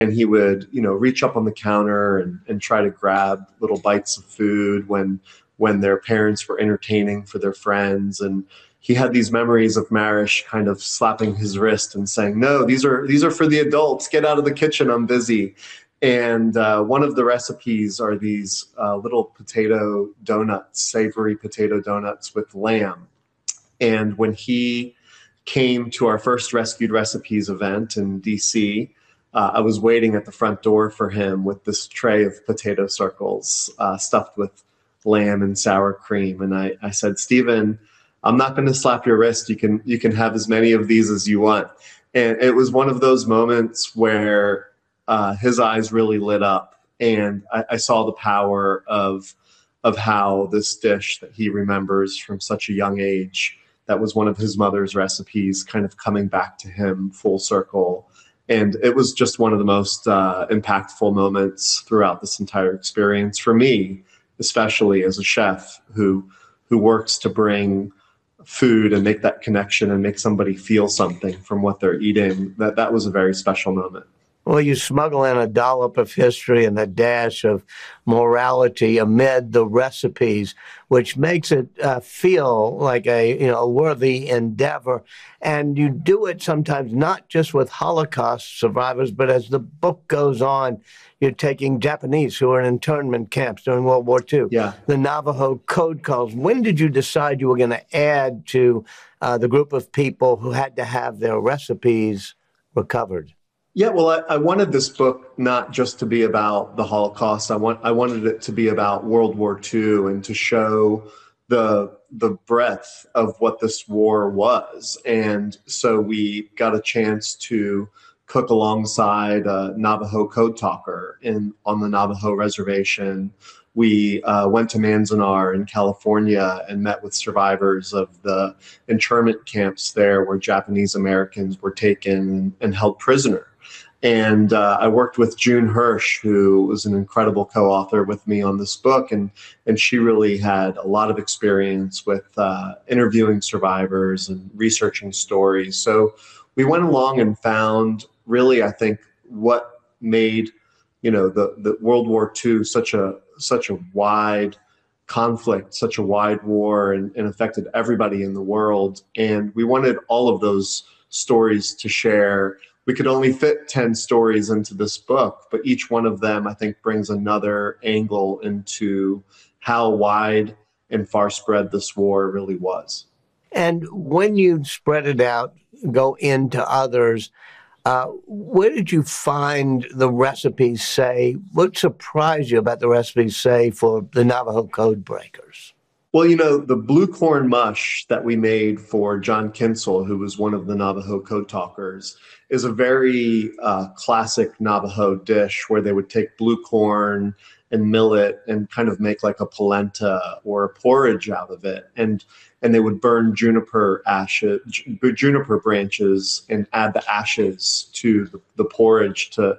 and he would, reach up on the counter and try to grab little bites of food when their parents were entertaining for their friends. And he had these memories of Marish kind of slapping his wrist and saying, "No, these are for the adults. Get out of the kitchen. I'm busy." And one of the recipes are these little potato donuts, savory potato donuts with lamb. And when he came to our first Rescued Recipes event in DC, I was waiting at the front door for him with this tray of potato circles stuffed with lamb and sour cream. And I said, "Stephen, I'm not going to slap your wrist. You can have as many of these as you want." And it was one of those moments where his eyes really lit up, and I saw the power of how this dish that he remembers from such a young age, that was one of his mother's recipes, kind of coming back to him full circle. And it was just one of the most impactful moments throughout this entire experience for me, especially as a chef who works to bring food and make that connection and make somebody feel something from what they're eating. That was a very special moment. Well, you smuggle in a dollop of history and a dash of morality amid the recipes, which makes it feel like a worthy endeavor. And you do it sometimes not just with Holocaust survivors, but as the book goes on, you're taking Japanese who are in internment camps during World War II. Yeah. The Navajo code calls. When did you decide you were going to add to the group of people who had to have their recipes recovered? Yeah, well, I wanted this book not just to be about the Holocaust. I wanted it to be about World War II and to show the breadth of what this war was. And so we got a chance to cook alongside a Navajo code talker on the Navajo reservation. We went to Manzanar in California and met with survivors of the internment camps there where Japanese Americans were taken and held prisoner. And I worked with June Hirsch, who was an incredible co-author with me on this book. And she really had a lot of experience with interviewing survivors and researching stories. So we went along and found really, I think, what made, the World War II such a wide conflict, such a wide war, and affected everybody in the world. And we wanted all of those stories to share. We could only fit 10 stories into this book, but each one of them, I think, brings another angle into how wide and far spread this war really was. And when you spread it out, go into others, where did you find the recipes say? What surprised you about the recipes say for the Navajo code breakers? Well, the blue corn mush that we made for John Kinsel, who was one of the Navajo code talkers, is a very classic Navajo dish where they would take blue corn and mill it and kind of make like a polenta or a porridge out of it. And they would burn juniper branches and add the ashes to the porridge to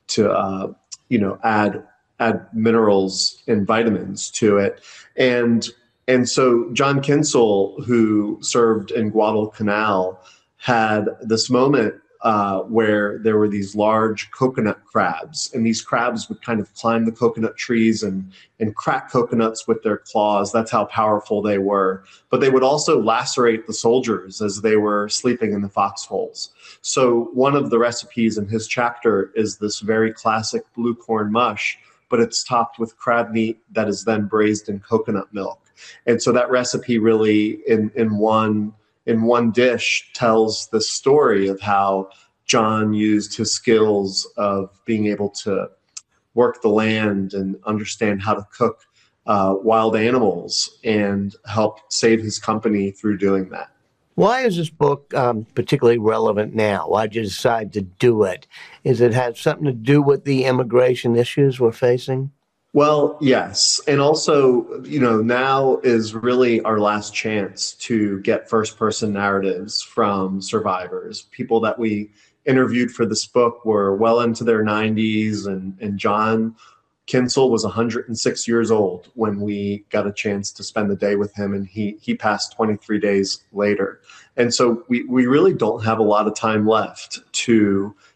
add minerals and vitamins to it. And so John Kinsel, who served in Guadalcanal, had this moment where there were these large coconut crabs, and these crabs would kind of climb the coconut trees and crack coconuts with their claws. That's how powerful they were. But they would also lacerate the soldiers as they were sleeping in the foxholes. So one of the recipes in his chapter is this very classic blue corn mush, but it's topped with crab meat that is then braised in coconut milk. And so that recipe really in one dish tells the story of how John used his skills of being able to work the land and understand how to cook wild animals and help save his company through doing that. Why is this book particularly relevant now? Why did you decide to do it? Is it have something to do with the immigration issues we're facing? Well, yes. And also, now is really our last chance to get first-person narratives from survivors. People that we interviewed for this book were well into their 90s, and John Kinsel was 106 years old when we got a chance to spend the day with him, and he passed 23 days later. And so we really don't have a lot of time left to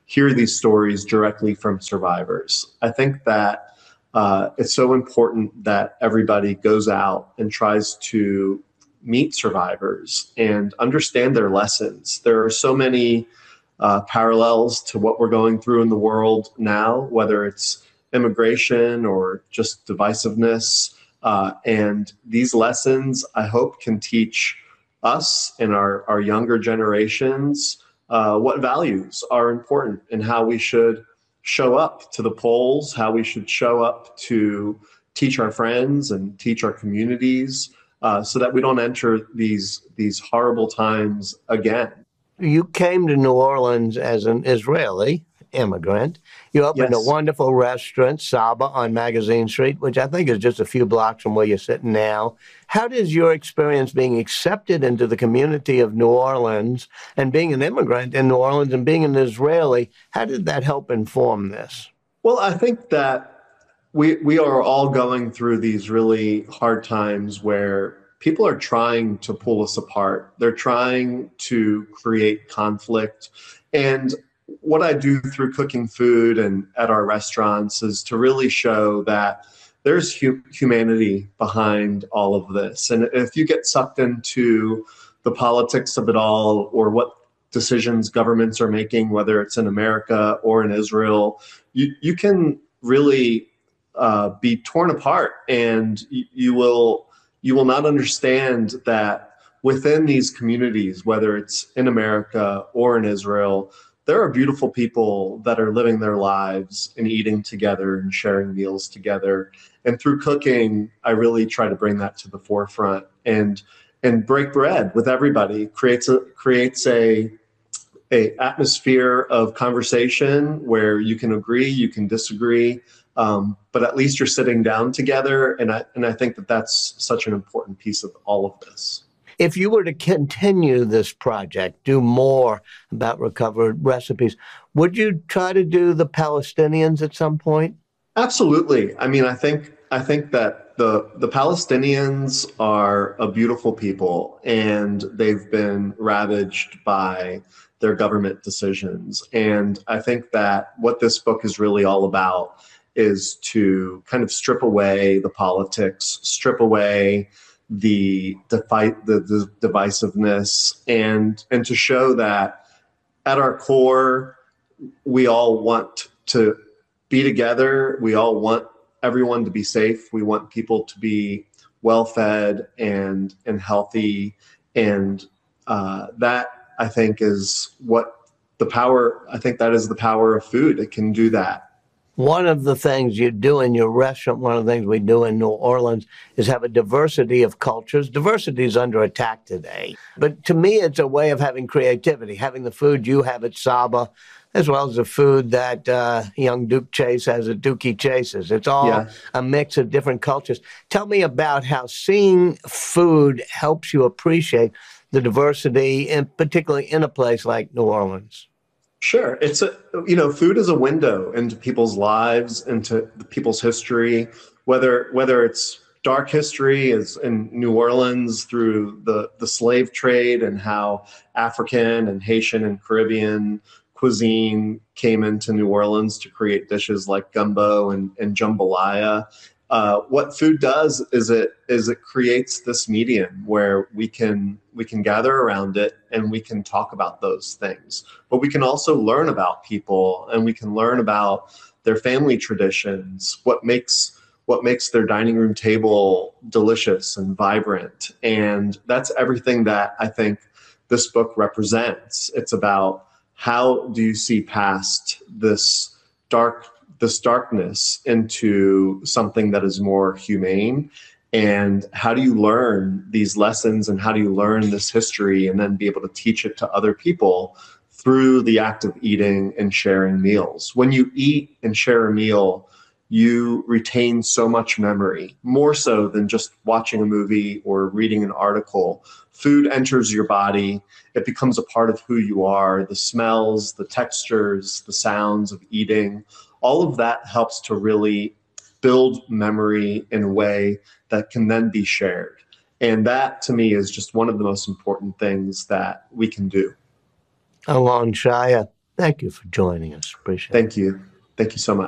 hear these stories directly from survivors. I think that it's so important that everybody goes out and tries to meet survivors and understand their lessons. There are so many parallels to what we're going through in the world now, whether it's immigration or just divisiveness. And these lessons, I hope, can teach us and our younger generations what values are important and how we should show up to the polls, how we should show up to teach our friends and teach our communities, so that we don't enter these horrible times again. You came to New Orleans as an Israeli immigrant. You opened a Yes. wonderful restaurant, Saba, on Magazine Street, which I think is just a few blocks from where you're sitting now. How does your experience being accepted into the community of New Orleans and being an immigrant in New Orleans and being an Israeli, how did that help inform this? Well, I think that we are all going through these really hard times where people are trying to pull us apart. They're trying to create conflict. And what I do through cooking food and at our restaurants is to really show that there's humanity behind all of this. And if you get sucked into the politics of it all, or what decisions governments are making, whether it's in America or in Israel, you can really be torn apart, and you will not understand that within these communities, whether it's in America or in Israel, there are beautiful people that are living their lives and eating together and sharing meals together. And through cooking, I really try to bring that to the forefront and break bread with everybody. Creates a atmosphere of conversation where you can agree, you can disagree, but at least you're sitting down together. And I think that that's such an important piece of all of this. If you were to continue this project, do more about recovered recipes, would you try to do the Palestinians at some point? Absolutely. I mean, I think that the Palestinians are a beautiful people, and they've been ravaged by their government decisions. And I think that what this book is really all about is to kind of strip away the politics, strip away the divisiveness, and to show that at our core, we all want to be together. We all want everyone to be safe. We want people to be well fed and healthy. And that, I think, is what the power, I think that is the power of food. It can do that. One of the things you do in your restaurant, one of the things we do in New Orleans is have a diversity of cultures. Diversity is under attack today. But to me, it's a way of having creativity, having the food you have at Saba, as well as the food that young Duke Chase has at Dookie Chase's. It's all a mix of different cultures. Tell me about how seeing food helps you appreciate the diversity, and particularly in a place like New Orleans. Sure. Food is a window into people's lives, into people's history, whether it's dark history as in New Orleans through the slave trade and how African and Haitian and Caribbean cuisine came into New Orleans to create dishes like gumbo and jambalaya. What food does is it creates this medium where we can gather around it and we can talk about those things, but we can also learn about people, and we can learn about their family traditions, what makes their dining room table delicious and vibrant. And that's everything that I think this book represents. It's about how do you see past this darkness into something that is more humane, and how do you learn these lessons, and how do you learn this history and then be able to teach it to other people through the act of eating and sharing meals. When you eat and share a meal, you retain so much memory, more so than just watching a movie or reading an article. Food enters your body. It becomes a part of who you are. The smells, the textures, the sounds of eating, all of that helps to really build memory in a way that can then be shared. And that, to me, is just one of the most important things that we can do. Alon Shaya, Thank you for joining us. Appreciate it. Thank you. Thank you so much.